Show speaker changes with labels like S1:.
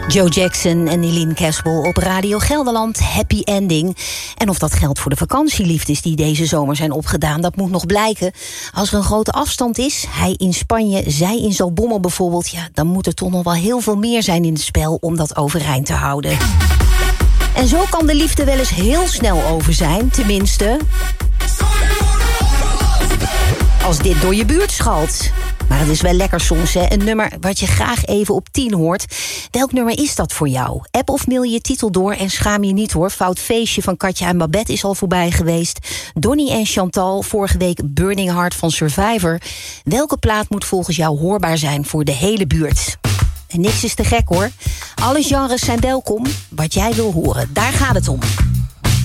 S1: Joe Jackson en Eileen Caswell op Radio Gelderland. Happy ending. En of dat geldt voor de vakantieliefdes die deze zomer zijn opgedaan, dat moet nog blijken. Als er een grote afstand is, hij in Spanje, zij in Zaltbommel bijvoorbeeld, ja, dan moet er toch nog wel heel veel meer zijn in het spel om dat overeind te houden. En zo kan de liefde wel eens heel snel over zijn, tenminste als dit door je buurt schalt. Maar het is wel lekker soms, hè? Een nummer wat je graag even op 10 hoort. Welk nummer is dat voor jou? App of mail je titel door en schaam je niet, hoor. Fout feestje van Katja en Babette is al voorbij geweest. Donnie en Chantal, vorige week Burning Heart van Survivor. Welke plaat moet volgens jou hoorbaar zijn voor de hele buurt? En niks is te gek, hoor. Alle genres zijn welkom. Wat jij wil horen, daar gaat het om.